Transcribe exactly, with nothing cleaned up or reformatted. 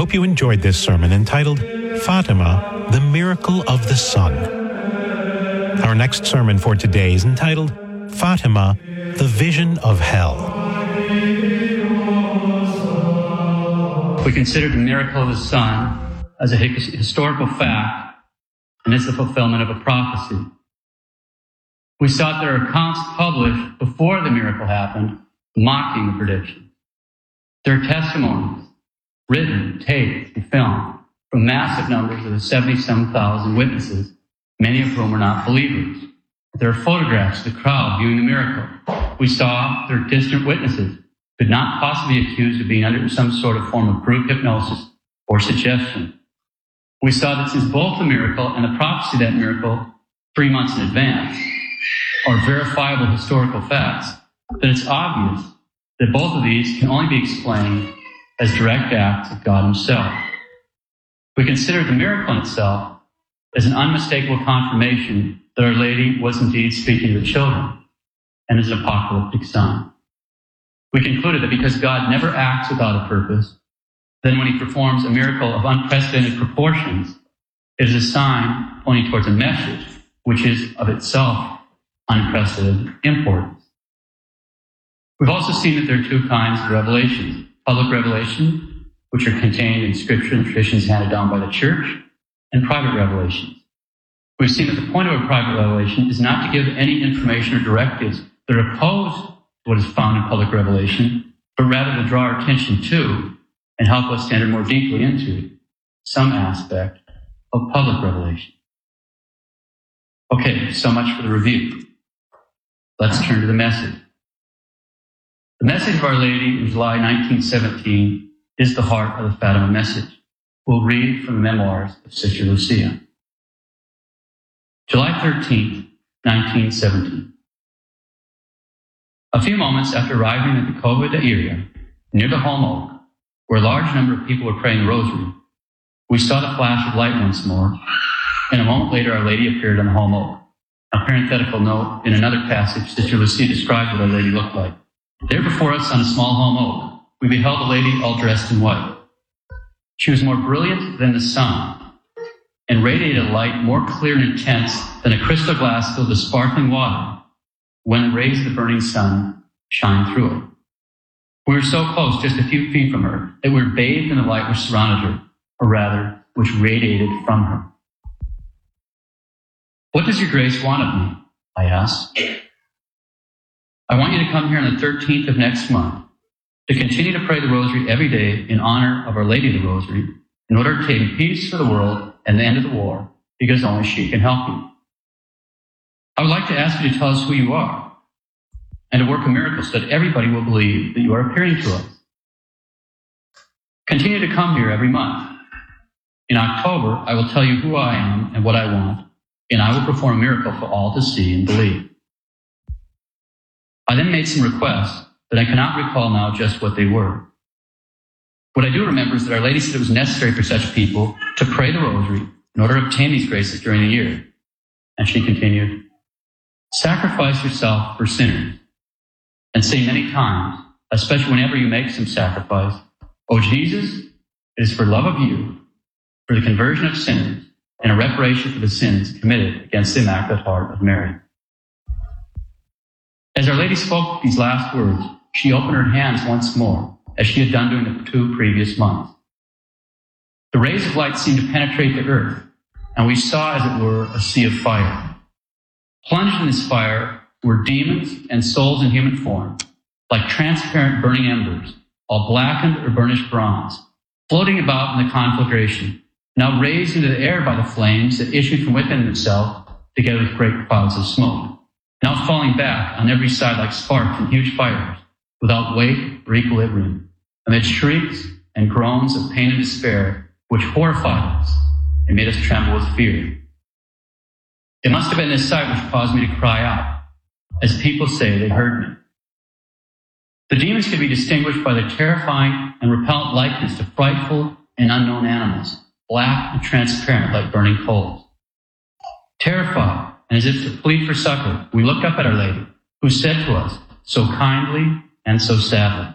hope you enjoyed this sermon entitled Fatima, the Miracle of the Sun. Our next sermon for today is entitled Fatima, the Vision of Hell. We consider the miracle of the sun as a historical fact, and it's the fulfillment of a prophecy. We saw that there are accounts published before the miracle happened, mocking the prediction. There are testimonies, written, taped, and filmed from massive numbers of the seventy-seven thousand witnesses, many of whom were not believers. There are photographs of the crowd viewing the miracle. We saw there are distant witnesses, could not possibly be accused of being under some sort of form of group hypnosis or suggestion. We saw that since both the miracle and the prophecy of that miracle, three months in advance, are verifiable historical facts, that it's obvious that both of these can only be explained as direct acts of God himself. We consider the miracle in itself as an unmistakable confirmation that Our Lady was indeed speaking to the children and is an apocalyptic sign. We concluded that because God never acts without a purpose, then when he performs a miracle of unprecedented proportions, it is a sign pointing towards a message which is of itself unprecedented importance. We've also seen that there are two kinds of revelations: public revelation, which are contained in scripture and traditions handed down by the church, and private revelations. We've seen that the point of a private revelation is not to give any information or directives that are opposed to what is found in public revelation, but rather to draw our attention to and help us to enter more deeply into some aspect of public revelation. Okay, so much for the review. Let's turn to the message. The message of Our Lady in July nineteen seventeen is the heart of the Fatima message. We'll read from the memoirs of Sister Lucia. July thirteenth, nineteen seventeen. A few moments after arriving at the Cova de Iria, near the Holm Oak, where a large number of people were praying the rosary, we saw the flash of light once more, and a moment later Our Lady appeared on the Holm Oak. A parenthetical note, in another passage, Sister Lucia described what Our Lady looked like. There before us on a small Holm Oak, we beheld a lady all dressed in white. She was more brilliant than the sun, and radiated a light more clear and intense than a crystal glass filled with sparkling water when the rays of the burning sun shine through it. We were so close, just a few feet from her, that we were bathed in the light which surrounded her, or rather, which radiated from her. "What does your grace want of me?" I asked. "I want you to come here on the thirteenth of next month to continue to pray the rosary every day in honor of Our Lady of the Rosary, in order to obtain peace for the world and the end of the war, because only she can help you. I would like to ask you to tell us who you are and to work a miracle so that everybody will believe that you are appearing to us. Continue to come here every month. In October, I will tell you who I am and what I want, and I will perform a miracle for all to see and believe." I then made some requests that I cannot recall now just what they were. What I do remember is that Our Lady said it was necessary for such people to pray the rosary in order to obtain these graces during the year. And she continued, "Sacrifice yourself for sinners, and say many times, especially whenever you make some sacrifice, 'O Jesus, it is for love of you, for the conversion of sinners, and a reparation for the sins committed against the Immaculate Heart of Mary.'" As Our Lady spoke these last words, she opened her hands once more, as she had done during the two previous months. The rays of light seemed to penetrate the earth, and we saw, as it were, a sea of fire. Plunged in this fire were demons and souls in human form, like transparent burning embers, all blackened or burnished bronze, floating about in the conflagration, now raised into the air by the flames that issued from within themselves, together with great clouds of smoke, now falling back on every side like sparks from huge fires, without weight or equilibrium, amid shrieks and groans of pain and despair, which horrified us and made us tremble with fear. It must have been this sight which caused me to cry out, as people say they heard me. The demons could be distinguished by their terrifying and repellent likeness to frightful and unknown animals, black and transparent like burning coals. Terrified, and as if to plead for succor, we looked up at Our Lady, who said to us so kindly and so sadly,